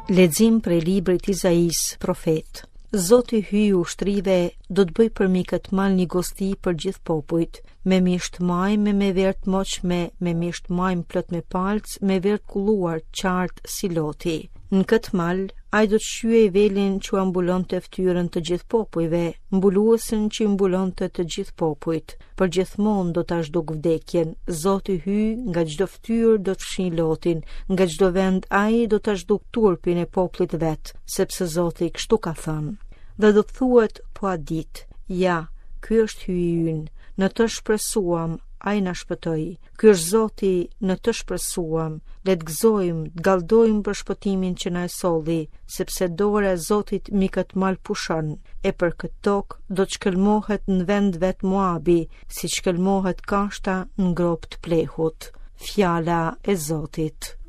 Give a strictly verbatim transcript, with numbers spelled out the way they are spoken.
Lexim prej librit Izais, profet. Zoti hyj ushtrive do të bëj për mi këtë mal një gosti për gjithë popujt, me misht majme, me vert moqme, me misht majm plot me palc, me vert kulluar qartë si loti. Në këtë mal, ai do të shtyej velin që ambulon të ftyrën të gjithë popujve, mbuluesin që mbulon të të gjithë popujt. Për gjithmonë do të ashduk vdekjen, Zoti hyj, nga çdo ftyrë do të fshin lotin, nga çdo vend ai do të ashduk turpin e popullit vet, sepse Zoti kështu ka thënë. Dhe do të thuhet po a ditë, ja, ky është hyji ynë, në të shpresuam, ai na shpëtoi. Ky është Zoti, në të shpresuam, le të gëzojmë, të gallëdojmë për shpëtimin që na e solli, sepse dora e Zotit mi këtë mal pushon, e për këtë tokë do të shkëlmohet në vend vet Moabi, si shkëlmohet kashta në grop të plehut. Fjala e Zotit.